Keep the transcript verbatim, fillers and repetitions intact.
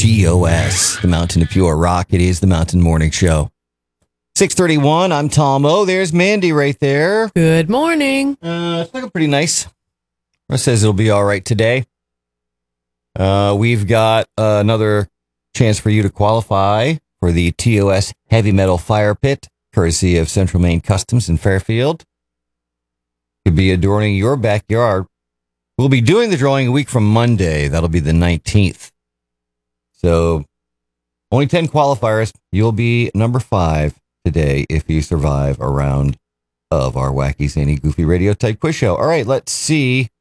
T O S, the Mountain of Pure Rock. It is the Mountain Morning Show. six thirty-one, I'm Tom O. There's Mandy right there. Good morning. Uh, it's looking pretty nice. It says it'll be all right today. Uh, we've got uh, another chance for you to qualify for the T O S Heavy Metal Fire Pit, courtesy of Central Maine Customs in Fairfield. Could be adorning your backyard. We'll be doing the drawing a week from Monday. That'll be the nineteenth. So, only ten qualifiers. You'll be number five today if you survive a round of our wacky, zany, goofy radio type quiz show. All right, let's see